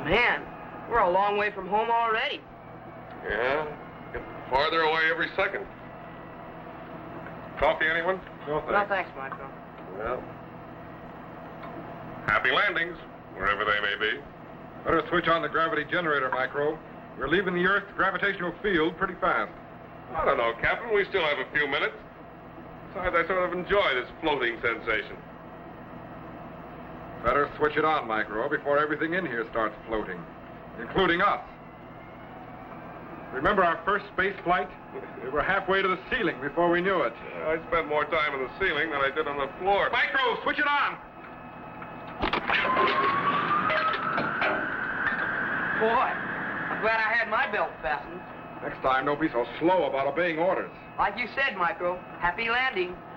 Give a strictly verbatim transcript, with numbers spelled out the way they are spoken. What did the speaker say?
Man, we're a long way from home already. Yeah, get farther away every second. Coffee, anyone? No, thanks. No, thanks, Micro. Well, happy landings, wherever they may be. Better switch on the gravity generator, Micro. We're leaving the Earth's gravitational field pretty fast. I don't know, Captain. We still have a few minutes. Besides, I sort of enjoy this floating sensation. Better switch it on, Micro, before everything in here starts floating, including us. Remember our first space flight? We were halfway to the ceiling before we knew it. Uh, I spent more time on the ceiling than I did on the floor. Micro, switch it on! Boy, I'm glad I had my belt fastened. Next time, don't be so slow about obeying orders. Like you said, Micro, happy landing.